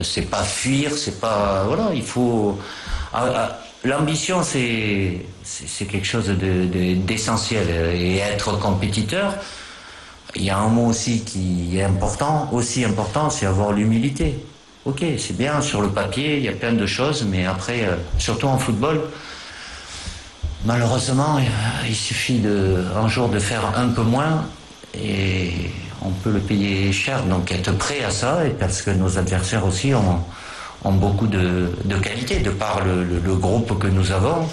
C'est pas fuir, c'est pas voilà, il faut l'ambition c'est quelque chose d'essentiel et être compétiteur. Il y a un mot aussi qui est important, aussi important, c'est avoir l'humilité. Ok, c'est bien sur le papier, il y a plein de choses, mais après, surtout en football, malheureusement, il suffit un jour de faire un peu moins et on peut le payer cher. Donc être prêt à ça, et parce que nos adversaires aussi ont beaucoup de qualité de par le groupe que nous avons.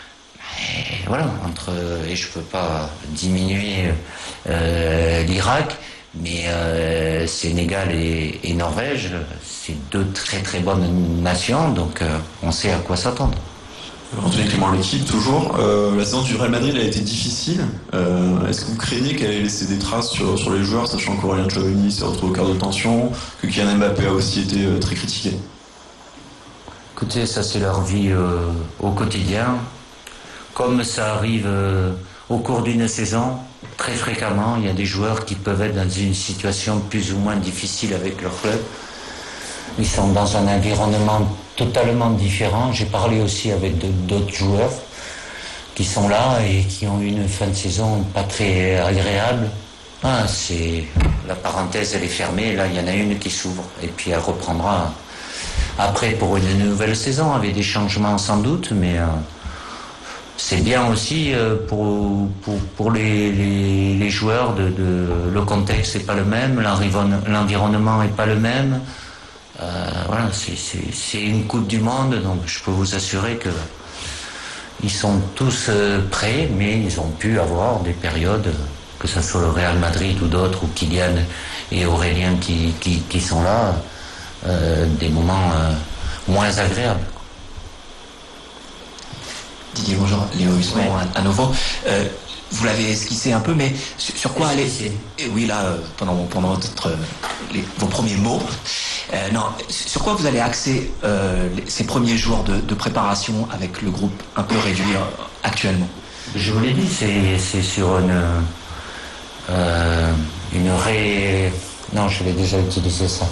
Et voilà, et je peux pas diminuer l'Irak, mais Sénégal et Norvège, c'est deux très très bonnes nations, donc on sait à quoi s'attendre. Anthony Clément, l'équipe, toujours. La saison du Real Madrid a été difficile. Est-ce que vous craignez qu'elle ait laissé des traces sur les joueurs, sachant qu'Aurélien Tchouaméni s'est retrouvé au cœur de tension, que Kylian Mbappé a aussi été très critiqué? Écoutez, ça c'est leur vie au quotidien. Comme ça arrive au cours d'une saison, très fréquemment, il y a des joueurs qui peuvent être dans une situation plus ou moins difficile avec leur club. Ils sont dans un environnement totalement différent. J'ai parlé aussi avec d'autres joueurs qui sont là et qui ont eu une fin de saison pas très agréable. La parenthèse, elle est fermée. Là, il y en a une qui s'ouvre et puis elle reprendra après pour une nouvelle saison avec des changements sans doute, mais c'est bien aussi pour les joueurs le contexte n'est pas le même, l'environnement n'est pas le même. Voilà, c'est une Coupe du Monde, donc je peux vous assurer que ils sont tous prêts, mais ils ont pu avoir des périodes, que ce soit le Real Madrid ou d'autres, ou Kylian et Aurélien qui sont là, des moments moins agréables. Didier, bonjour, Léo Husson à nouveau. Vous l'avez esquissé un peu, mais sur quoi aller? Et oui, là, pendant vos premiers mots. Non, sur quoi vous allez axer ces premiers jours de préparation avec le groupe un peu réduit actuellement? Je vous l'ai dit, c'est sur non, je l'ai déjà utilisé ça.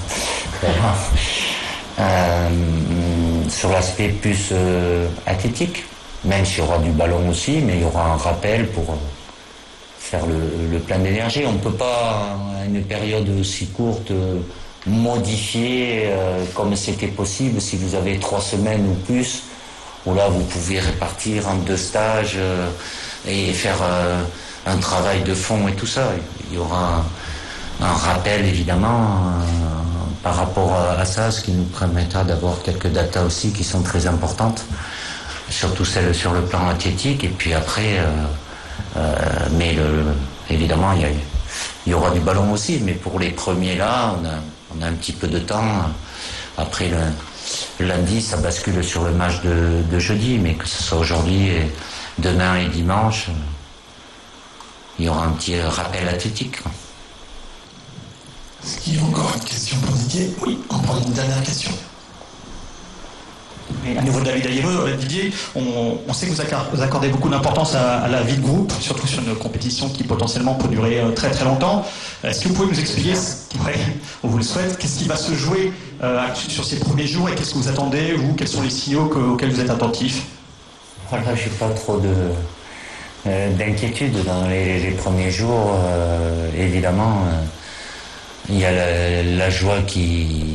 Sur l'aspect plus athlétique. Même s'il y aura du ballon aussi, mais il y aura un rappel pour faire le plein d'énergie. On ne peut pas, à une période aussi courte, modifier comme c'était possible si vous avez 3 semaines ou plus, où là vous pouvez répartir en 2 stages et faire un travail de fond et tout ça. Il y aura un rappel évidemment par rapport à ça, ce qui nous permettra d'avoir quelques datas aussi qui sont très importantes. Surtout celle sur le plan athlétique, et puis après, mais évidemment, il y aura du ballon aussi, mais pour les premiers là, on a un petit peu de temps. Après, le lundi, ça bascule sur le match de jeudi, mais que ce soit aujourd'hui, demain et dimanche, il y aura un petit rappel athlétique. Est-ce qu'il y a encore une question pour Didier? Oui, on prend une dernière question. À nouveau David Ayemo, Didier, on sait que vous accordez beaucoup d'importance à la vie de groupe, surtout sur une compétition qui potentiellement peut durer très très longtemps. Est-ce que vous pouvez nous expliquer, on vous le souhaite, qu'est-ce qui va se jouer sur ces premiers jours et qu'est-ce que vous attendez, vous, quels sont les signaux auxquels vous êtes attentifs? Voilà, je n'ai pas trop d'inquiétude dans les premiers jours. Évidemment, il y a la joie qui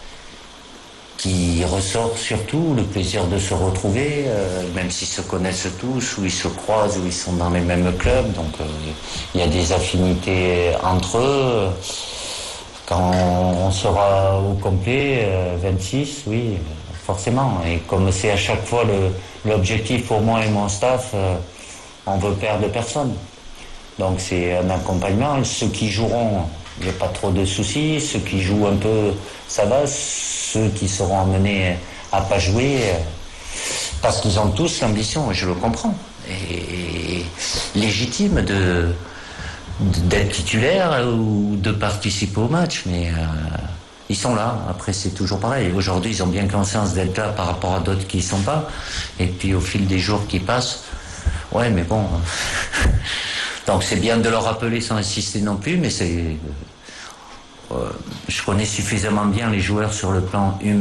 ressort surtout, le plaisir de se retrouver, même s'ils se connaissent tous, ou ils se croisent, ou ils sont dans les mêmes clubs, donc il y a des affinités entre eux. Quand on sera au complet, 26, oui, forcément. Et comme c'est à chaque fois l'objectif pour moi et mon staff, on veut perdre personne. Donc c'est un accompagnement. Ceux qui joueront, il n'y a pas trop de soucis. Ceux qui jouent un peu, ça va. Ceux qui seront amenés à pas jouer, parce qu'ils ont tous l'ambition, et je le comprends, et légitime d'être titulaire ou de participer au match, mais ils sont là. Après, c'est toujours pareil. Aujourd'hui, ils ont bien conscience d'être là par rapport à d'autres qui y sont pas, et puis au fil des jours qui passent, ouais, mais bon. Donc c'est bien de leur rappeler sans insister non plus, mais je connais suffisamment bien les joueurs sur le plan humain